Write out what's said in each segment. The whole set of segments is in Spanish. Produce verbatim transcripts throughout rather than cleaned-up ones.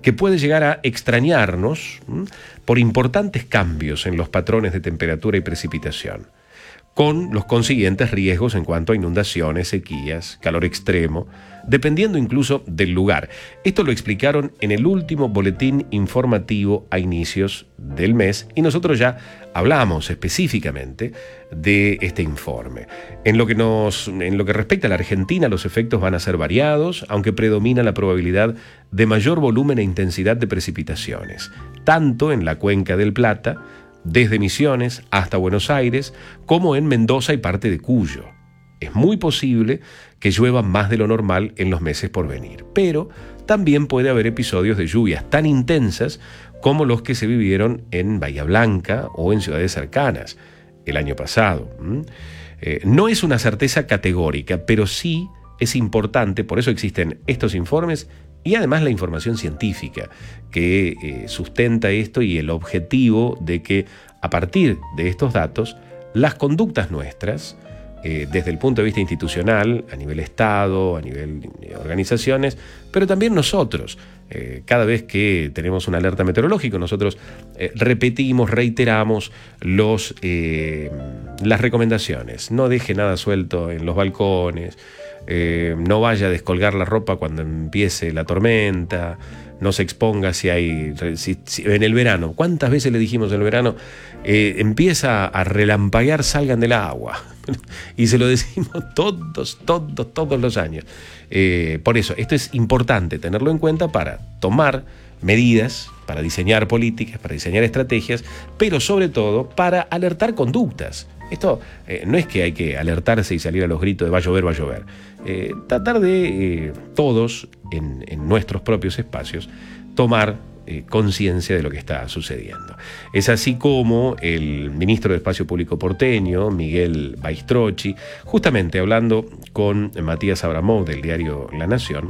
que puede llegar a extrañarnos ¿m? por importantes cambios en los patrones de temperatura y precipitación, con los consiguientes riesgos en cuanto a inundaciones, sequías, calor extremo, dependiendo incluso del lugar. Esto lo explicaron en el último boletín informativo a inicios del mes y nosotros ya hablamos específicamente de este informe. En lo que nos, en lo que respecta a la Argentina, los efectos van a ser variados, aunque predomina la probabilidad de mayor volumen e intensidad de precipitaciones, tanto en la cuenca del Plata, desde Misiones hasta Buenos Aires, como en Mendoza y parte de Cuyo. Es muy posible que llueva más de lo normal en los meses por venir, pero también puede haber episodios de lluvias tan intensas como los que se vivieron en Bahía Blanca o en ciudades cercanas el año pasado. Eh, no es una certeza categórica, pero sí es importante, por eso existen estos informes y además la información científica que eh, sustenta esto y el objetivo de que a partir de estos datos las conductas nuestras, eh, desde el punto de vista institucional, a nivel Estado, a nivel de organizaciones, pero también nosotros, eh, cada vez que tenemos una alerta meteorológica, nosotros eh, repetimos, reiteramos los, eh, las recomendaciones. No deje nada suelto en los balcones, Eh, no vaya a descolgar la ropa cuando empiece la tormenta, no se exponga si hay si, si, en el verano, ¿cuántas veces le dijimos en el verano? Eh, empieza a relampaguear, salgan del agua. Y se lo decimos todos, todos, todos los años. Eh, por eso, esto es importante tenerlo en cuenta para tomar medidas, para diseñar políticas, para diseñar estrategias, pero sobre todo para alertar conductas. Esto eh, no es que hay que alertarse y salir a los gritos de va a llover, va a llover. Eh, tratar de eh, todos, en, en nuestros propios espacios, tomar eh, conciencia de lo que está sucediendo. Es así como el ministro de Espacio Público porteño, Miguel Baistrocchi, justamente hablando con Matías Abramov del diario La Nación,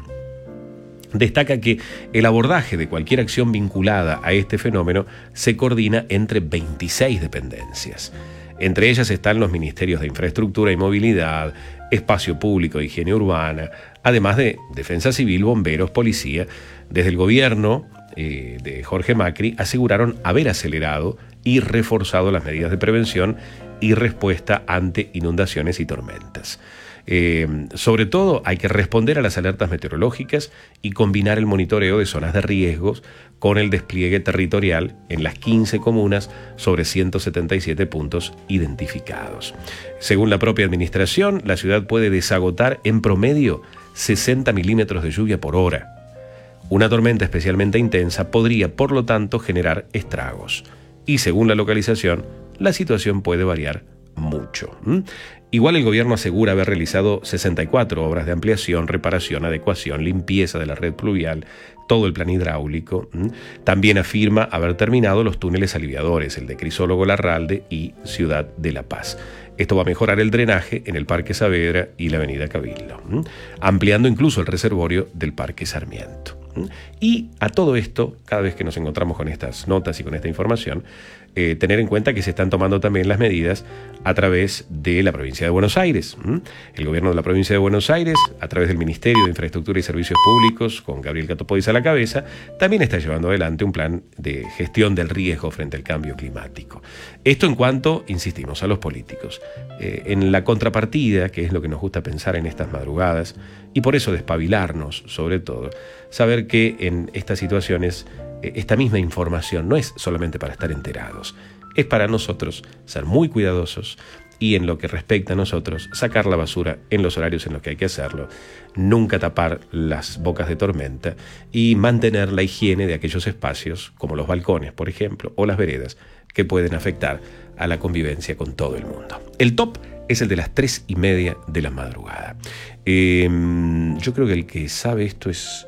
destaca que el abordaje de cualquier acción vinculada a este fenómeno se coordina entre veintiséis dependencias. Entre ellas están los ministerios de Infraestructura y Movilidad, Espacio Público e Higiene Urbana, además de Defensa Civil, Bomberos, Policía. Desde el gobierno eh, de Jorge Macri aseguraron haber acelerado y reforzado las medidas de prevención y respuesta ante inundaciones y tormentas. Eh, sobre todo hay que responder a las alertas meteorológicas y combinar el monitoreo de zonas de riesgos con el despliegue territorial en las quince comunas sobre ciento setenta y siete puntos identificados. Según la propia administración, la ciudad puede desagotar en promedio sesenta milímetros de lluvia por hora. Una tormenta especialmente intensa podría, por lo tanto, generar estragos. Y según la localización, la situación puede variar mucho. ¿Mm? Igual el gobierno asegura haber realizado sesenta y cuatro obras de ampliación, reparación, adecuación, limpieza de la red pluvial, todo el plan hidráulico. ¿Mm? También afirma haber terminado los túneles aliviadores, el de Crisólogo Larralde y Ciudad de La Paz. Esto va a mejorar el drenaje en el Parque Saavedra y la Avenida Cabildo, ¿Mm? ampliando incluso el reservorio del Parque Sarmiento. ¿Mm? Y a todo esto, cada vez que nos encontramos con estas notas y con esta información, Eh, tener en cuenta que se están tomando también las medidas a través de la provincia de Buenos Aires. ¿Mm? El gobierno de la provincia de Buenos Aires, a través del Ministerio de Infraestructura y Servicios Públicos, con Gabriel Catopodis a la cabeza, también está llevando adelante un plan de gestión del riesgo frente al cambio climático. Esto en cuanto, insistimos, a los políticos. Eh, en la contrapartida, que es lo que nos gusta pensar en estas madrugadas, y por eso despabilarnos, sobre todo, saber que en estas situaciones esta misma información no es solamente para estar enterados, es para nosotros ser muy cuidadosos y en lo que respecta a nosotros, sacar la basura en los horarios en los que hay que hacerlo, nunca tapar las bocas de tormenta y mantener la higiene de aquellos espacios, como los balcones, por ejemplo, o las veredas, que pueden afectar a la convivencia con todo el mundo. El top es el de las tres y media de la madrugada. Eh, yo creo que el que sabe esto es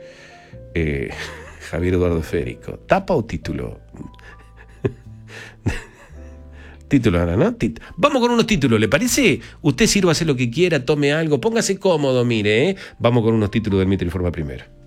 Eh, Javier Eduardo Férico. ¿Tapa o título? Título ahora, ¿no? Tit- Vamos con unos títulos, ¿le parece? Usted sirva a hacer lo que quiera, tome algo, póngase cómodo, mire, ¿eh? Vamos con unos títulos del Mitre Informa Primero.